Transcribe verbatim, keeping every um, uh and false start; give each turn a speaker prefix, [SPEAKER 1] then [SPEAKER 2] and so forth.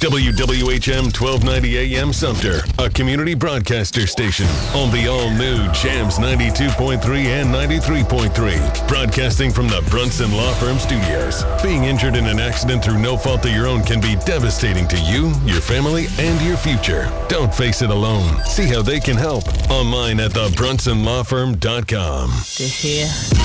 [SPEAKER 1] W W H M twelve ninety A M Sumter, a community broadcaster station on the all-new Jams ninety-two point three and ninety-three point three. Broadcasting from the Brunson Law Firm Studios. Being injured in an accident through no fault of your own can be devastating to you, your family, and your future. Don't face it alone. See how they can help online at the brunson law firm dot com.
[SPEAKER 2] This here